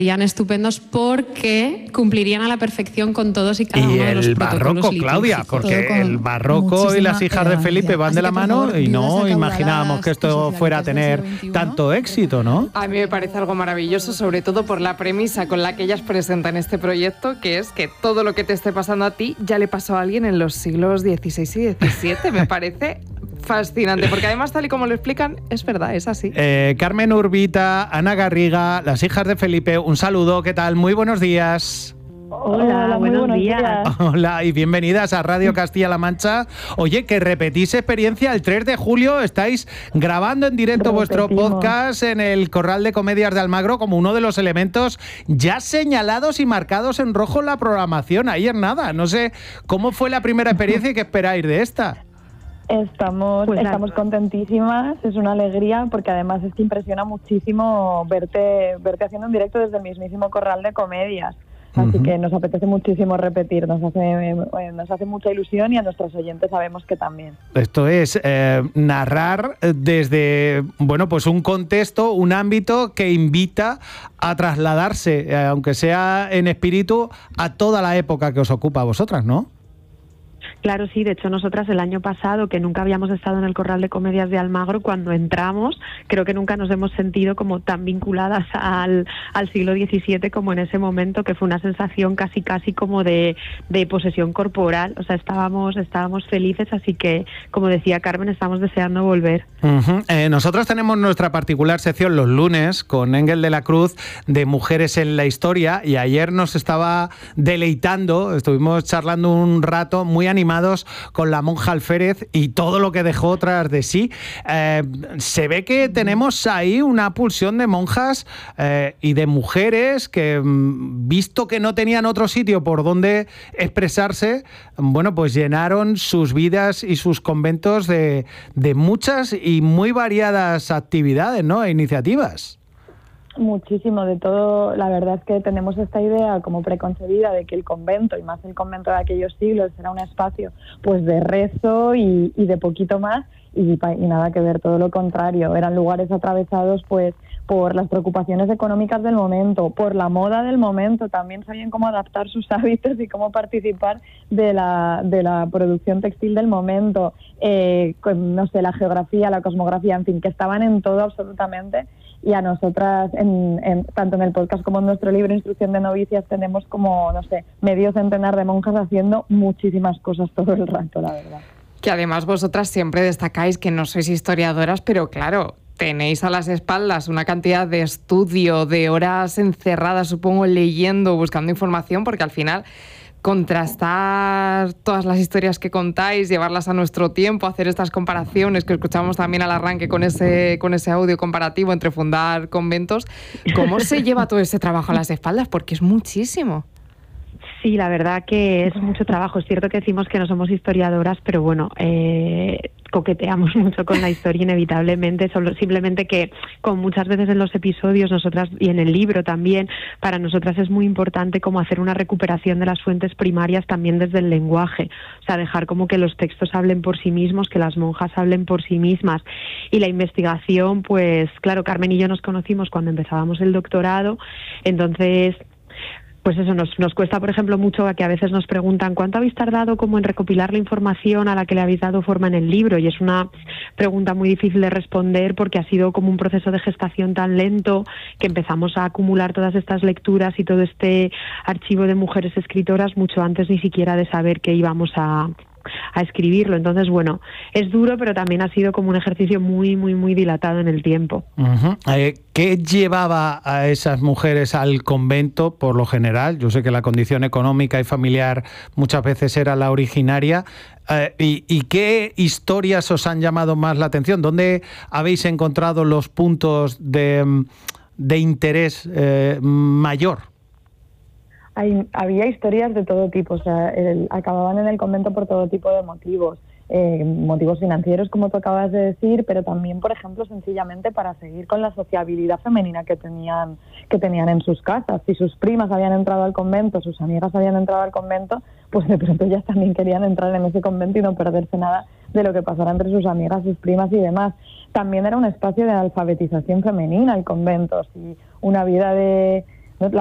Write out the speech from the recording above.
Serían estupendos porque cumplirían a la perfección con todos y cada uno de los protocolos litúrgicos. Y el barroco, Claudia, porque el barroco y las hijas de Felipe van de la mano y no imaginábamos que esto fuera a tener tanto éxito, ¿no? A mí me parece algo maravilloso, sobre todo por la premisa con la que ellas presentan este proyecto, que es que todo lo que te esté pasando a ti ya le pasó a alguien en los siglos XVI y XVII. Me parece fascinante, porque además, tal y como lo explican, es verdad, es así. Carmen Urbita, Ana Garriga, las hijas de Felipe, un saludo, ¿qué tal? Muy buenos días. Hola, buenos días. Hola y bienvenidas a Radio Castilla-La Mancha. Oye, que repetís experiencia el 3 de julio, estáis grabando en directo vuestro podcast en el Corral de Comedias de Almagro como uno de los elementos ya señalados y marcados en rojo en la programación. Ayer nada, no sé cómo fue la primera experiencia y qué esperáis de esta. Estamos contentísimas, es una alegría porque además es que impresiona muchísimo verte haciendo en directo desde el mismísimo Corral de Comedias. Así que nos apetece muchísimo repetir, nos hace mucha ilusión y a nuestros oyentes sabemos que también. Esto es narrar desde pues un contexto, un ámbito que invita a trasladarse, aunque sea en espíritu, a toda la época que os ocupa a vosotras, ¿no? Claro, sí. De hecho, nosotras el año pasado, que nunca habíamos estado en el Corral de Comedias de Almagro, cuando entramos, creo que nunca nos hemos sentido como tan vinculadas al siglo XVII como en ese momento, que fue una sensación casi como de posesión corporal. O sea, estábamos felices, así que, como decía Carmen, estamos deseando volver. Nosotros tenemos nuestra particular sección los lunes con Engel de la Cruz de Mujeres en la Historia, y ayer nos estaba deleitando, estuvimos charlando un rato muy animados con la monja Alférez y todo lo que dejó tras de sí. Se ve que tenemos ahí una pulsión de monjas y de mujeres que, visto que no tenían otro sitio por donde expresarse, pues llenaron sus vidas y sus conventos de muchas y muy variadas actividades, ¿no? E iniciativas. Muchísimo de todo. La verdad es que tenemos esta idea como preconcebida de que el convento, y más el convento de aquellos siglos, era un espacio pues de rezo y de poquito más, y nada que ver, todo lo contrario. Eran lugares atravesados pues por las preocupaciones económicas del momento, por la moda del momento. También sabían cómo adaptar sus hábitos y cómo participar de la producción textil del momento, la geografía, la cosmografía, en fin, que estaban en todo absolutamente. Y a nosotras, tanto en el podcast como en nuestro libro Instrucción de Novicias, tenemos como, medio centenar de monjas haciendo muchísimas cosas todo el rato, la verdad. Que además vosotras siempre destacáis que no sois historiadoras, pero claro, tenéis a las espaldas una cantidad de estudio, de horas encerradas, supongo, leyendo, buscando información, porque al final contrastar todas las historias que contáis, llevarlas a nuestro tiempo, hacer estas comparaciones que escuchamos también al arranque con ese audio comparativo entre fundar conventos. ¿Cómo se lleva todo ese trabajo a las espaldas? Porque es muchísimo. Sí, la verdad que es mucho trabajo. Es cierto que decimos que no somos historiadoras, pero coqueteamos mucho con la historia inevitablemente, simplemente que, como muchas veces en los episodios, nosotras, y en el libro también, para nosotras es muy importante como hacer una recuperación de las fuentes primarias también desde el lenguaje, o sea, dejar como que los textos hablen por sí mismos, que las monjas hablen por sí mismas, y la investigación, pues claro, Carmen y yo nos conocimos cuando empezábamos el doctorado, entonces pues eso, nos cuesta, por ejemplo, mucho que a veces nos preguntan ¿cuánto habéis tardado como en recopilar la información a la que le habéis dado forma en el libro? Y es una pregunta muy difícil de responder porque ha sido como un proceso de gestación tan lento que empezamos a acumular todas estas lecturas y todo este archivo de mujeres escritoras mucho antes ni siquiera de saber que íbamos a escribirlo. Entonces, bueno, es duro, pero también ha sido como un ejercicio muy, muy, muy dilatado en el tiempo. ¿Qué llevaba a esas mujeres al convento, por lo general? Yo sé que la condición económica y familiar muchas veces era la originaria. ¿Y qué historias os han llamado más la atención? ¿Dónde habéis encontrado los puntos de interés mayor? Había historias de todo tipo, o sea, acababan en el convento por todo tipo de motivos. Motivos financieros, como tú acabas de decir, pero también, por ejemplo, sencillamente para seguir con la sociabilidad femenina que tenían en sus casas. Si sus primas habían entrado al convento, sus amigas habían entrado al convento, pues de pronto ellas también querían entrar en ese convento y no perderse nada de lo que pasara entre sus amigas, sus primas y demás. También era un espacio de alfabetización femenina el convento, sí, una vida de